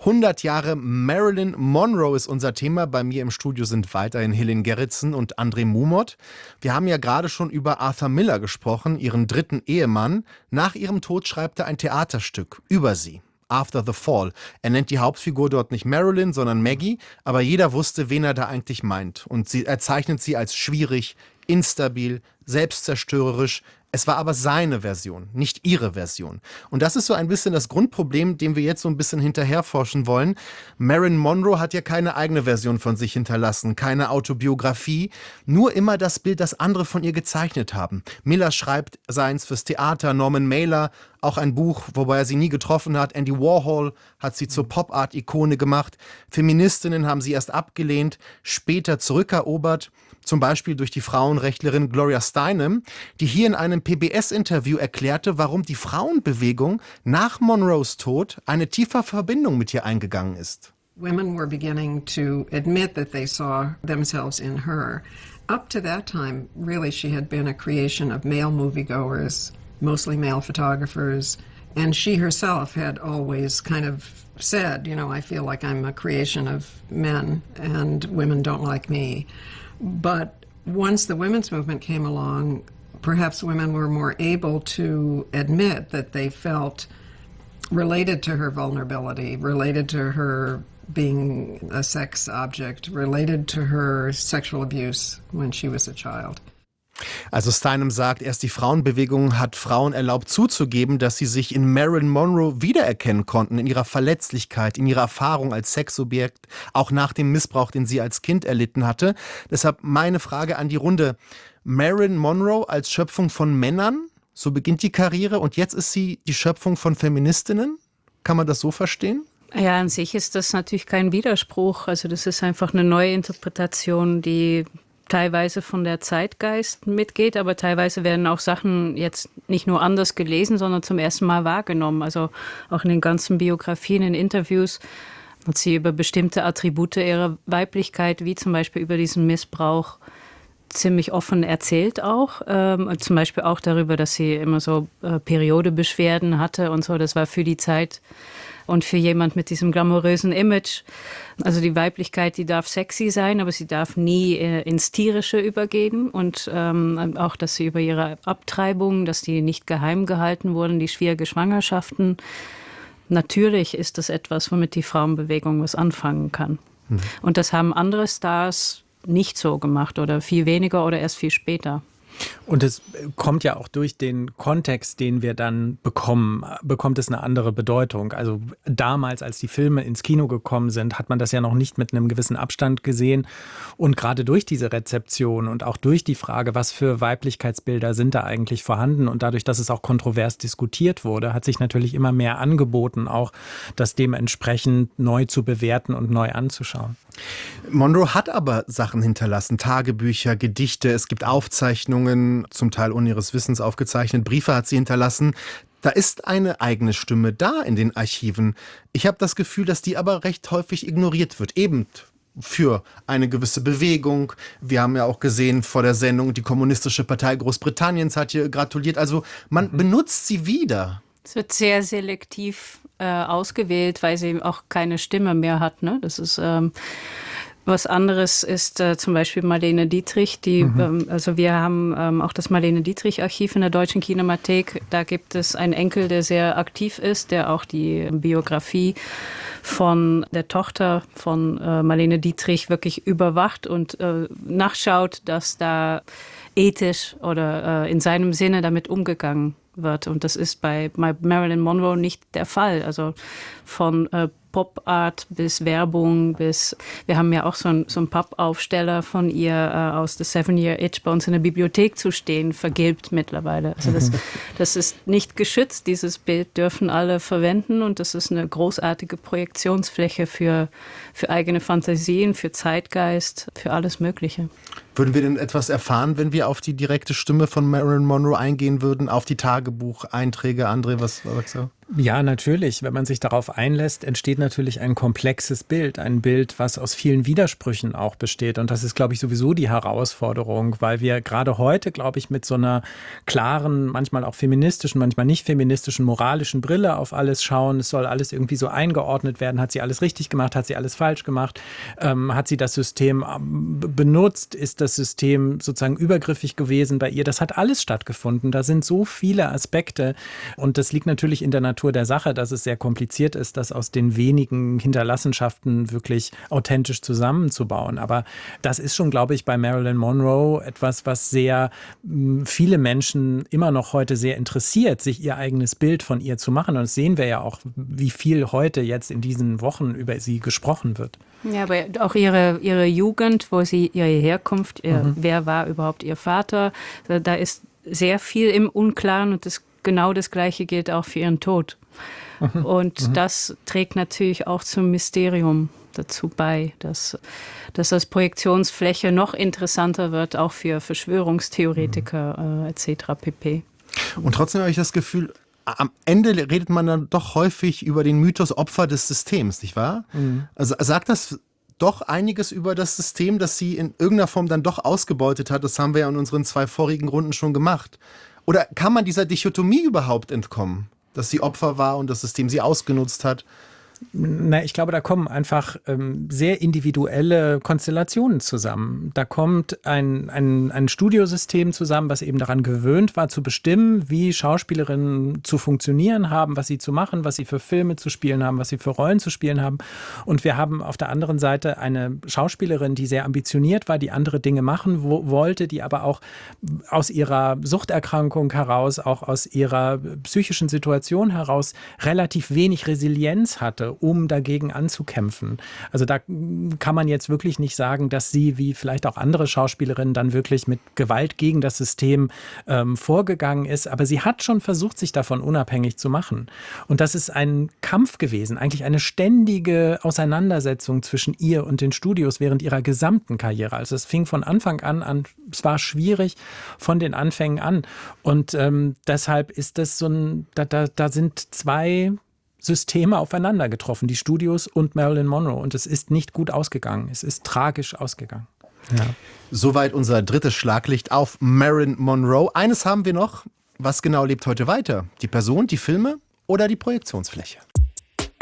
100 Jahre Marilyn Monroe ist unser Thema. Bei mir im Studio sind weiterhin Helen Gerritsen und André Mumot. Wir haben ja gerade schon über Arthur Miller gesprochen, ihren dritten Ehemann. Nach ihrem Tod schreibt er ein Theaterstück über sie. After the Fall. Er nennt die Hauptfigur dort nicht Marilyn, sondern Maggie, aber jeder wusste, wen er da eigentlich meint. Und er zeichnet sie als schwierig, instabil, selbstzerstörerisch. Es war aber seine Version, nicht ihre Version. Und das ist so ein bisschen das Grundproblem, dem wir jetzt so ein bisschen hinterherforschen wollen. Marilyn Monroe hat ja keine eigene Version von sich hinterlassen, keine Autobiografie, nur immer das Bild, das andere von ihr gezeichnet haben. Miller schreibt seins fürs Theater, Norman Mailer, auch ein Buch, wobei er sie nie getroffen hat. Andy Warhol hat sie zur Pop-Art-Ikone gemacht. Feministinnen haben sie erst abgelehnt, später zurückerobert. Zum Beispiel durch die Frauenrechtlerin Gloria Steinem, die hier in einem PBS-Interview erklärte, warum die Frauenbewegung nach Monroes Tod eine tiefe Verbindung mit ihr eingegangen ist. Women were beginning to admit that they saw themselves in her. Up to that time, really, she had been a creation of male moviegoers, mostly male photographers, and she herself had always kind of said, you know, I feel like I'm a creation of men and women don't like me. But once the women's movement came along, perhaps women were more able to admit that they felt related to her vulnerability, related to her being a sex object, related to her sexual abuse when she was a child. Also Steinem sagt, erst die Frauenbewegung hat Frauen erlaubt zuzugeben, dass sie sich in Marilyn Monroe wiedererkennen konnten, in ihrer Verletzlichkeit, in ihrer Erfahrung als Sexobjekt, auch nach dem Missbrauch, den sie als Kind erlitten hatte. Deshalb meine Frage an die Runde. Marilyn Monroe als Schöpfung von Männern, so beginnt die Karriere und jetzt ist sie die Schöpfung von Feministinnen? Kann man das so verstehen? Ja, an sich ist das natürlich kein Widerspruch. Also das ist einfach eine neue Interpretation, die teilweise von der Zeitgeist mitgeht, aber teilweise werden auch Sachen jetzt nicht nur anders gelesen, sondern zum ersten Mal wahrgenommen. Also auch in den ganzen Biografien, in Interviews hat sie über bestimmte Attribute ihrer Weiblichkeit, wie zum Beispiel über diesen Missbrauch, ziemlich offen erzählt auch. Zum Beispiel auch darüber, dass sie immer so Periodebeschwerden hatte und so. Das war für die Zeit und für jemand mit diesem glamourösen Image. Also die Weiblichkeit, die darf sexy sein, aber sie darf nie ins Tierische übergehen. Und auch, dass sie über ihre Abtreibung, dass die nicht geheim gehalten wurden, die schwierige Schwangerschaften. Natürlich ist das etwas, womit die Frauenbewegung was anfangen kann. Mhm. Und das haben andere Stars nicht so gemacht oder viel weniger oder erst viel später. Und es kommt ja auch durch den Kontext, den wir dann bekommen, bekommt es eine andere Bedeutung. Also damals, als die Filme ins Kino gekommen sind, hat man das ja noch nicht mit einem gewissen Abstand gesehen. Und gerade durch diese Rezeption und auch durch die Frage, was für Weiblichkeitsbilder sind da eigentlich vorhanden und dadurch, dass es auch kontrovers diskutiert wurde, hat sich natürlich immer mehr angeboten, auch das dementsprechend neu zu bewerten und neu anzuschauen. Monroe hat aber Sachen hinterlassen, Tagebücher, Gedichte, es gibt Aufzeichnungen, zum Teil ohne ihres Wissens aufgezeichnet, Briefe hat sie hinterlassen. Da ist eine eigene Stimme da in den Archiven. Ich habe das Gefühl, dass die aber recht häufig ignoriert wird, eben für eine gewisse Bewegung. Wir haben ja auch gesehen vor der Sendung, die Kommunistische Partei Großbritanniens hat hier gratuliert. Also man benutzt sie wieder. Es wird sehr selektiv ausgewählt, weil sie auch keine Stimme mehr hat. Ne? Das ist was anderes ist zum Beispiel Marlene Dietrich. Also wir haben auch das Marlene Dietrich-Archiv in der Deutschen Kinemathek. Da gibt es einen Enkel, der sehr aktiv ist, der auch die Biografie von der Tochter von Marlene Dietrich wirklich überwacht und nachschaut, dass da ethisch oder in seinem Sinne damit umgegangen wird. Und das ist bei Marilyn Monroe nicht der Fall. Also von Pop-Art bis Werbung bis, wir haben ja auch so einen Pappaufsteller von ihr aus The 7-Year Itch bei uns in der Bibliothek zu stehen, vergilbt mittlerweile. Also das ist nicht geschützt, dieses Bild dürfen alle verwenden und das ist eine großartige Projektionsfläche für eigene Fantasien, für Zeitgeist, für alles Mögliche. Würden wir denn etwas erfahren, wenn wir auf die direkte Stimme von Marilyn Monroe eingehen würden, auf die Tagebucheinträge? André, was sagst du? Ja, natürlich. Wenn man sich darauf einlässt, entsteht natürlich ein komplexes Bild. Ein Bild, was aus vielen Widersprüchen auch besteht. Und das ist, glaube ich, sowieso die Herausforderung, weil wir gerade heute, glaube ich, mit so einer klaren, manchmal auch feministischen, manchmal nicht feministischen, moralischen Brille auf alles schauen. Es soll alles irgendwie so eingeordnet werden. Hat sie alles richtig gemacht? Hat sie alles falsch gemacht? Hat sie das System benutzt? Ist das System sozusagen übergriffig gewesen bei ihr? Das hat alles stattgefunden. Da sind so viele Aspekte. Und das liegt natürlich in der Natur der Sache, dass es sehr kompliziert ist, das aus den wenigen Hinterlassenschaften wirklich authentisch zusammenzubauen. Aber das ist schon, glaube ich, bei Marilyn Monroe etwas, was sehr viele Menschen immer noch heute sehr interessiert, sich ihr eigenes Bild von ihr zu machen. Und das sehen wir ja auch, wie viel heute jetzt in diesen Wochen über sie gesprochen wird. Ja, aber auch ihre Jugend, wo sie ihre Herkunft, wer war überhaupt ihr Vater, da ist sehr viel im Unklaren und genau das Gleiche gilt auch für ihren Tod. Und das trägt natürlich auch zum Mysterium dazu bei, dass das Projektionsfläche noch interessanter wird, auch für Verschwörungstheoretiker etc. pp. Und trotzdem habe ich das Gefühl, am Ende redet man dann doch häufig über den Mythos Opfer des Systems, nicht wahr? Also sagt das doch einiges über das System, das sie in irgendeiner Form dann doch ausgebeutet hat. Das haben wir ja in unseren 2 vorigen Runden schon gemacht. Oder kann man dieser Dichotomie überhaupt entkommen, dass sie Opfer war und das System sie ausgenutzt hat? Na, ich glaube, da kommen einfach sehr individuelle Konstellationen zusammen. Da kommt ein Studiosystem zusammen, was eben daran gewöhnt war, zu bestimmen, wie Schauspielerinnen zu funktionieren haben, was sie zu machen, was sie für Filme zu spielen haben, was sie für Rollen zu spielen haben. Und wir haben auf der anderen Seite eine Schauspielerin, die sehr ambitioniert war, die andere Dinge machen wollte, die aber auch aus ihrer Suchterkrankung heraus, auch aus ihrer psychischen Situation heraus relativ wenig Resilienz hatte, um dagegen anzukämpfen. Also da kann man jetzt wirklich nicht sagen, dass sie, wie vielleicht auch andere Schauspielerinnen, dann wirklich mit Gewalt gegen das System vorgegangen ist. Aber sie hat schon versucht, sich davon unabhängig zu machen. Und das ist ein Kampf gewesen, eigentlich eine ständige Auseinandersetzung zwischen ihr und den Studios während ihrer gesamten Karriere. Also es fing von Anfang an, es war schwierig von den Anfängen an. Und deshalb ist das so da sind 2 Systeme aufeinander getroffen, die Studios und Marilyn Monroe. Und es ist nicht gut ausgegangen. Es ist tragisch ausgegangen. Ja. Soweit unser drittes Schlaglicht auf Marilyn Monroe. Eines haben wir noch. Was genau lebt heute weiter? Die Person, die Filme oder die Projektionsfläche?